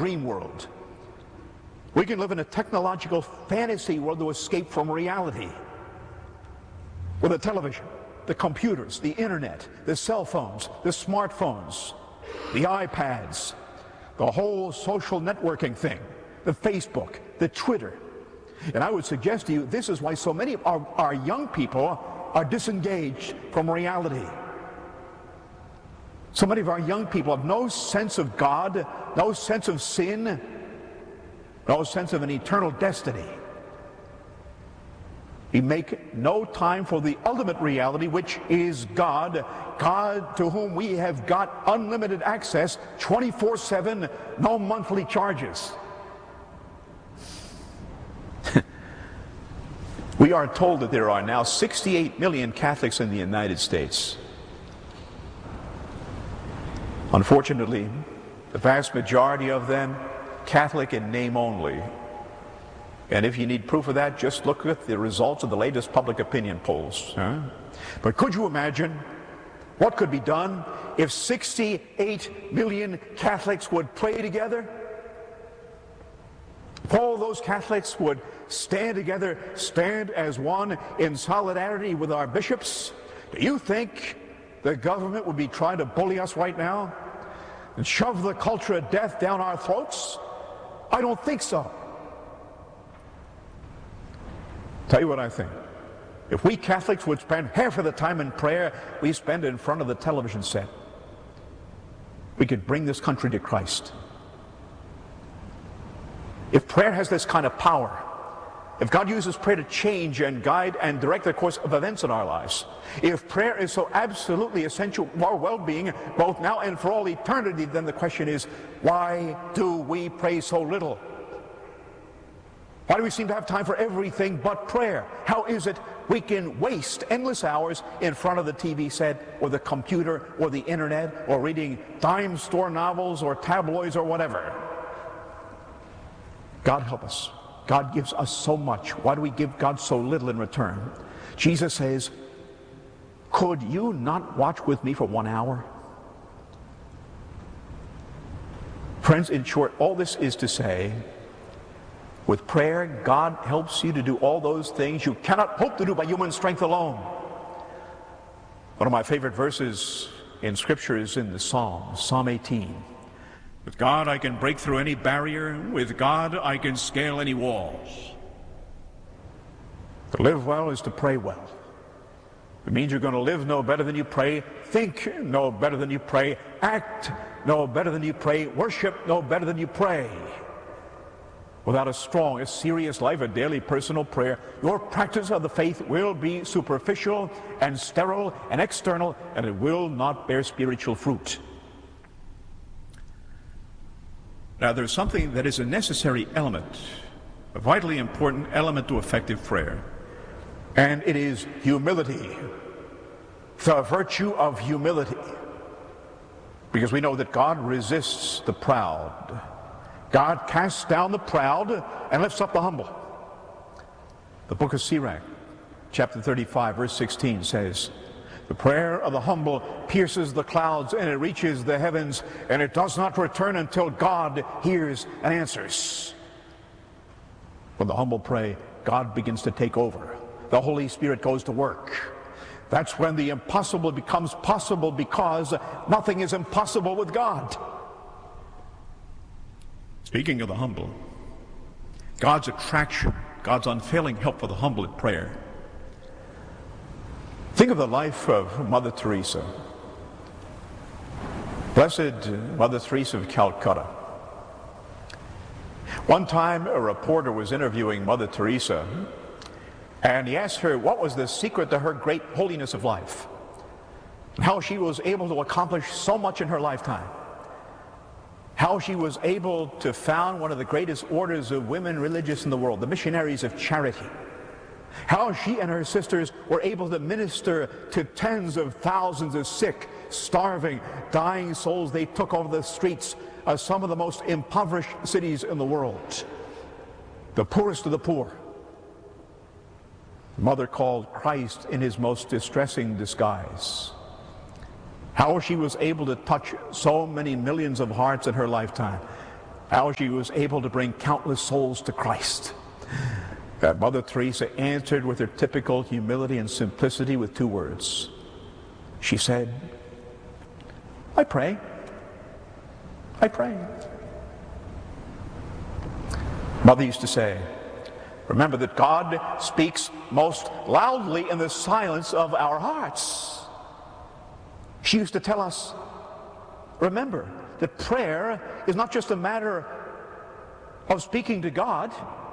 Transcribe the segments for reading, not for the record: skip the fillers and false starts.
dream world. We can live in a technological fantasy world to escape from reality. With the television, the computers, the internet, the cell phones, the smartphones, the iPads, the whole social networking thing, the Facebook, the Twitter. And I would suggest to you, this is why so many of our young people are disengaged from reality. So many of our young people have no sense of God, no sense of sin, no sense of an eternal destiny. We make no time for the ultimate reality, which is God, God to whom we have got unlimited access 24/7, no monthly charges. We are told that there are now 68 million Catholics in the United States. Unfortunately, the vast majority of them Catholic in name only. And if you need proof of that, just look at the results of the latest public opinion polls. But could you imagine what could be done if 68 million Catholics would pray together? If all those Catholics would stand together, stand as one in solidarity with our bishops, do you think the government would be trying to bully us right now and shove the culture of death down our throats? I don't think so. Tell you what I think. If we Catholics would spend half of the time in prayer we spend in front of the television set, we could bring this country to Christ. If prayer has this kind of power, if God uses prayer to change and guide and direct the course of events in our lives, if prayer is so absolutely essential to our well-being, both now and for all eternity, then the question is, why do we pray so little? Why do we seem to have time for everything but prayer? How is it we can waste endless hours in front of the TV set or the computer or the internet or reading dime store novels or tabloids or whatever? God help us. God gives us so much. Why do we give God so little in return? Jesus says, could you not watch with me for 1 hour? Friends, in short, all this is to say, with prayer, God helps you to do all those things you cannot hope to do by human strength alone. One of my favorite verses in Scripture is in the Psalms, Psalm 18. With God I can break through any barrier. With God I can scale any walls. To live well is to pray well. It means you're going to live no better than you pray, think no better than you pray, act no better than you pray, worship no better than you pray. Without a strong, a serious life, a daily personal prayer, your practice of the faith will be superficial and sterile and external, and it will not bear spiritual fruit. Now, there's something that is a necessary element, a vitally important element to effective prayer, and it is humility, the virtue of humility. Because we know that God resists the proud. God casts down the proud and lifts up the humble. The book of Sirach, chapter 35, verse 16 says, the prayer of the humble pierces the clouds and it reaches the heavens, and it does not return until God hears and answers. When the humble pray, God begins to take over. The Holy Spirit goes to work. That's when the impossible becomes possible, because nothing is impossible with God. Speaking of the humble, God's attraction, God's unfailing help for the humble in prayer. Think of the life of Mother Teresa. Blessed Mother Teresa of Calcutta. One time a reporter was interviewing Mother Teresa, and he asked her what was the secret to her great holiness of life, and how she was able to accomplish so much in her lifetime, how she was able to found one of the greatest orders of women religious in the world, the Missionaries of Charity, how she and her sisters were able to minister to tens of thousands of sick, starving, dying souls they took over the streets of some of the most impoverished cities in the world, the poorest of the poor. The mother called Christ in his most distressing disguise. How she was able to touch so many millions of hearts in her lifetime. how she was able to bring countless souls to Christ. Mother Teresa answered with her typical humility and simplicity with 2 words. She said, I pray. I pray. Mother used to say, remember that God speaks most loudly in the silence of our hearts. She used to tell us, remember that prayer is not just a matter of speaking to God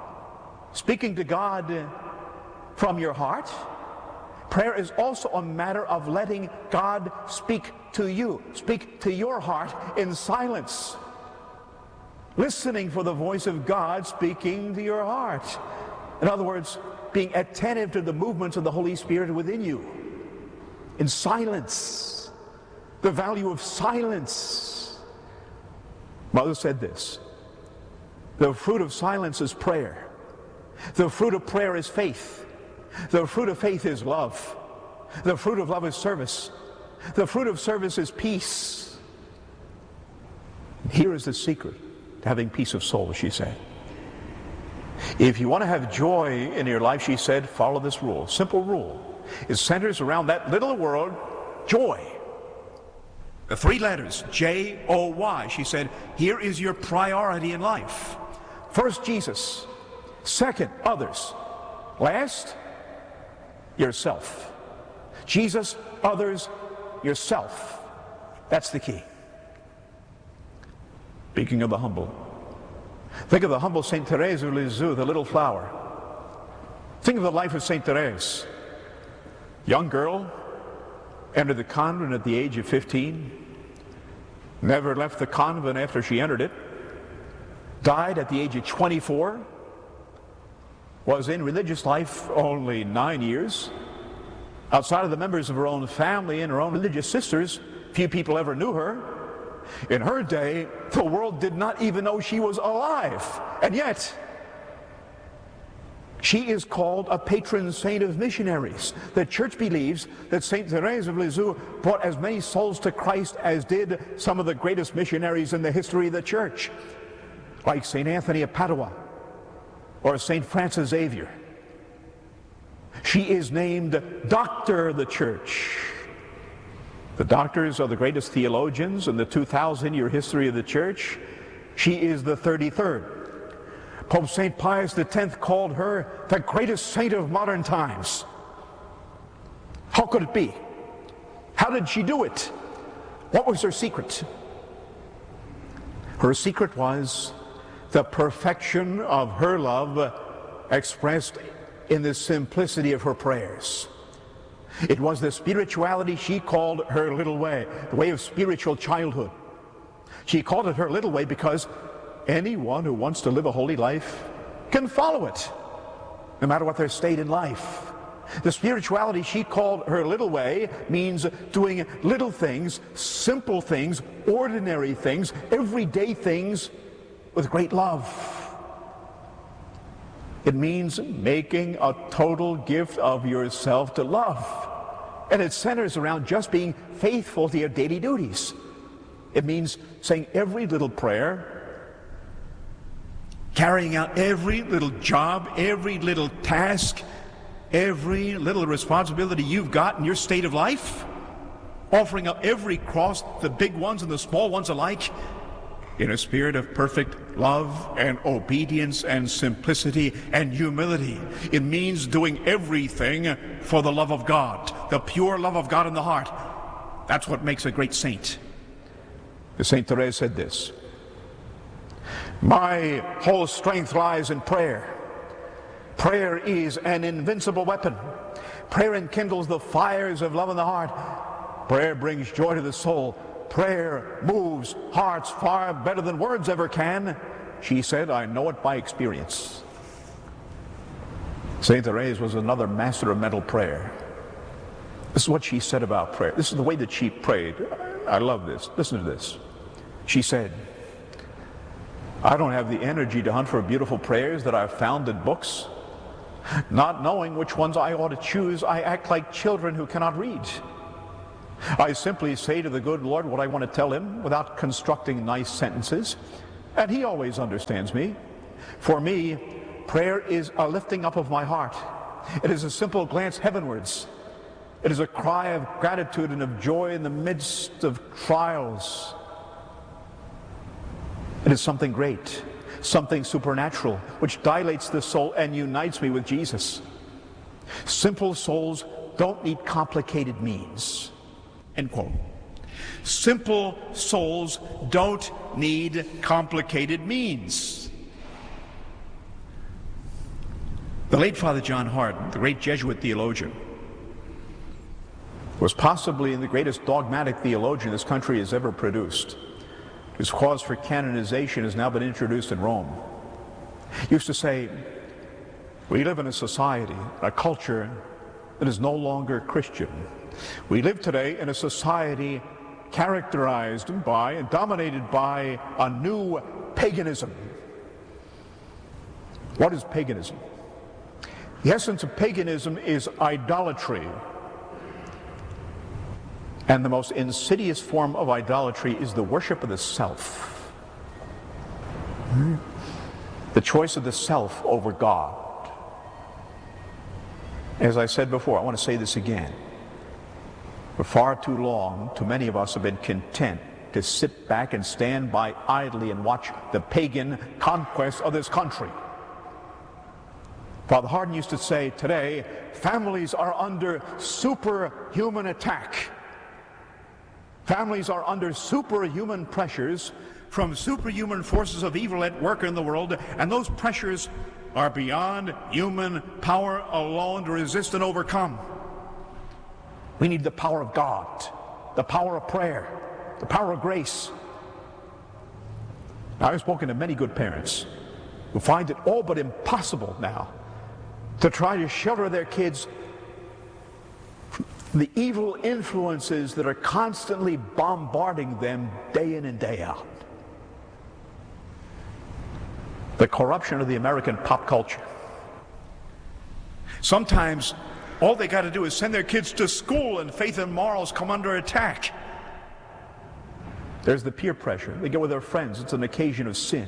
from your heart. Prayer is also a matter of letting God speak to you, speak to your heart in silence. Listening for the voice of God speaking to your heart. In other words, being attentive to the movements of the Holy Spirit within you. In silence. The value of silence. Mother said this, the fruit of silence is prayer. The fruit of prayer is faith. The fruit of faith is love. The fruit of love is service. The fruit of service is peace. Here is the secret to having peace of soul, she said. If you want to have joy in your life, she said, follow this rule. Simple rule. It centers around that little word, joy. The 3 letters, J-O-Y. She said, here is your priority in life. First, Jesus. Second, others. Last, yourself. Jesus, others, yourself. That's the key. Speaking of the humble, think of the humble Saint Therese of Lisieux, the little flower. Think of the life of Saint Therese. Young girl, entered the convent at the age of 15, never left the convent after she entered it, died at the age of 24, was in religious life only 9 years. Outside of the members of her own family and her own religious sisters, few people ever knew her. In her day, the world did not even know she was alive. And yet, she is called a patron saint of missionaries. The church believes that Saint Therese of Lisieux brought as many souls to Christ as did some of the greatest missionaries in the history of the church, like Saint Anthony of Padua or Saint Francis Xavier. She is named Doctor of the Church. The doctors are the greatest theologians in the 2,000-year history of the church. She is the 33rd. Pope St. Pius X called her the greatest saint of modern times. How could it be? How did she do it? What was her secret? Her secret was the perfection of her love expressed in the simplicity of her prayers. It was the spirituality she called her little way, the way of spiritual childhood. She called it her little way because anyone who wants to live a holy life can follow it, no matter what their state in life. The spirituality she called her little way means doing little things, simple things, ordinary things, everyday things with great love. It means making a total gift of yourself to love. And it centers around just being faithful to your daily duties. It means saying every little prayer, carrying out every little job, every little task, every little responsibility you've got in your state of life, offering up every cross, the big ones and the small ones alike, in a spirit of perfect love and obedience and simplicity and humility. It means doing everything for the love of God, the pure love of God in the heart. That's what makes a great saint. Saint Therese said this: my whole strength lies in prayer. Prayer is an invincible weapon. Prayer enkindles the fires of love in the heart. Prayer brings joy to the soul. Prayer moves hearts far better than words ever can. She said, I know it by experience. Saint Therese was another master of mental prayer. This is what she said about prayer. This is the way that she prayed. I love this. Listen to this. She said, I don't have the energy to hunt for beautiful prayers that I've found in books. Not knowing which ones I ought to choose, I act like children who cannot read. I simply say to the good Lord what I want to tell him without constructing nice sentences. and He always understands me. For me, prayer is a lifting up of my heart. It is a simple glance heavenwards. It is a cry of gratitude and of joy in the midst of trials. It is something great, something supernatural, which dilates the soul and unites me with Jesus. Simple souls don't need complicated means. End quote. Simple souls don't need complicated means. The late Father John Hart, the great Jesuit theologian, was possibly the greatest dogmatic theologian this country has ever produced. His cause for canonization has now been introduced in Rome. He used to say, we live in a society, a culture that is no longer Christian. We live today in a society characterized by and dominated by a new paganism. What is paganism? The essence of paganism is idolatry. And the most insidious form of idolatry is the worship of the self. The choice of the self over God. As I said before, I want to say this again. For far too long, too many of us have been content to sit back and stand by idly and watch the pagan conquest of this country. Father Hardon used to say, today, families are under superhuman attack. Families are under superhuman pressures from superhuman forces of evil at work in the world, and those pressures are beyond human power alone to resist and overcome. We need the power of God, the power of prayer, the power of grace. Now, I've spoken to many good parents who find it all but impossible now to try to shelter their kids from the evil influences that are constantly bombarding them day in and day out. The corruption of the American pop culture. Sometimes all they got to do is send their kids to school and faith and morals come under attack. There's the peer pressure. They go with their friends. It's an occasion of sin.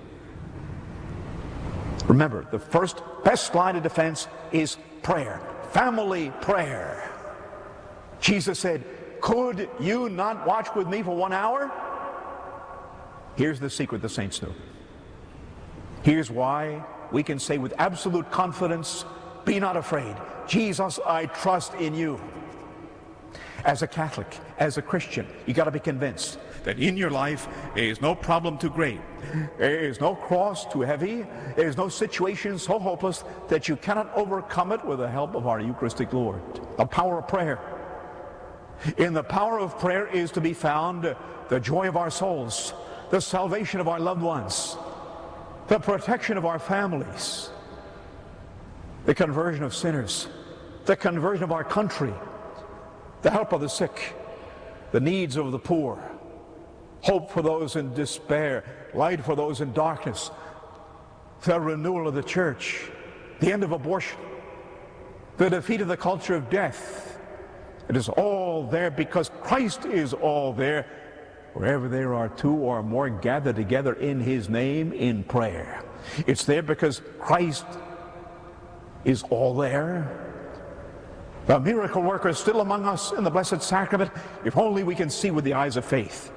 Remember, the first best line of defense is prayer. Family prayer. Jesus said, could you not watch with me for 1 hour? Here's the secret the saints knew. Here's why we can say with absolute confidence, be not afraid. Jesus, I trust in you. As a Catholic, as a Christian, you got to be convinced that in your life there is no problem too great. There is no cross too heavy. There is no situation so hopeless that you cannot overcome it with the help of our Eucharistic Lord. The power of prayer. In the power of prayer is to be found the joy of our souls, the salvation of our loved ones, the protection of our families, the conversion of sinners, the conversion of our country, the help of the sick, the needs of the poor, hope for those in despair, light for those in darkness, the renewal of the church, the end of abortion, the defeat of the culture of death. It is all there because Christ is all there. Wherever there are two or more gathered together in His name in prayer. It's there because Christ is all there. The miracle worker is still among us in the Blessed Sacrament, if only we can see with the eyes of faith.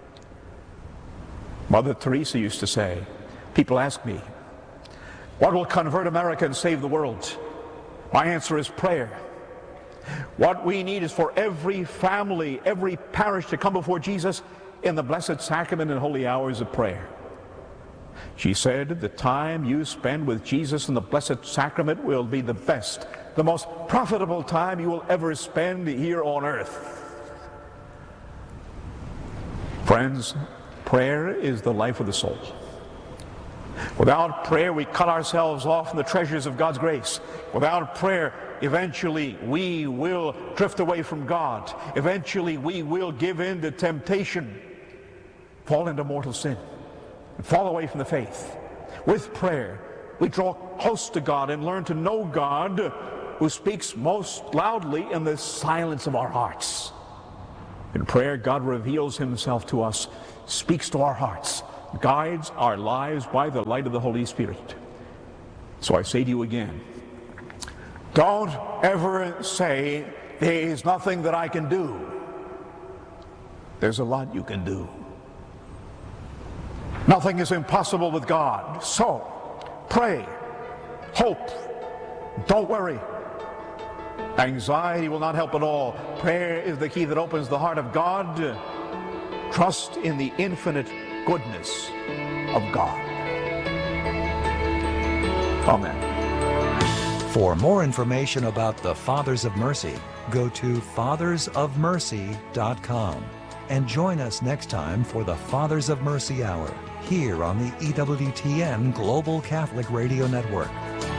Mother Teresa used to say, people ask me, what will convert America and save the world? My answer is prayer. What we need is for every family, every parish to come before Jesus in the Blessed Sacrament and holy hours of prayer. She said, the time you spend with Jesus in the Blessed Sacrament will be the best, the most profitable time you will ever spend here on earth. Friends, prayer is the life of the soul. Without prayer, we cut ourselves off from the treasures of God's grace. Without prayer, eventually we will drift away from God. Eventually we will give in to temptation, fall into mortal sin, and fall away from the faith. With prayer, we draw close to God and learn to know God, who speaks most loudly in the silence of our hearts. In prayer, God reveals Himself to us, speaks to our hearts, guides our lives by the light of the Holy Spirit. So I say to you again, don't ever say, there is nothing that I can do. There's a lot you can do. Nothing is impossible with God. So, pray, hope, don't worry. Anxiety will not help at all. Prayer is the key that opens the heart of God. Trust in the infinite goodness of God. Amen. For more information about the Fathers of Mercy, go to fathersofmercy.com and join us next time for the Fathers of Mercy Hour here on the EWTN Global Catholic Radio Network.